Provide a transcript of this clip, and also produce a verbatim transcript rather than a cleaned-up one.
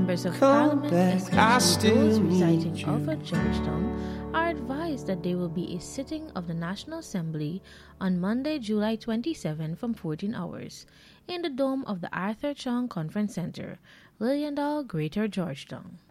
Members of Come Parliament, back, I especially still those need residing you. off of Georgetown, are advised that there will be a sitting of the National Assembly on Monday, July twenty-seventh from fourteen hours in the dome of the Arthur Chong Conference Center, Liliendal, Greater Georgetown.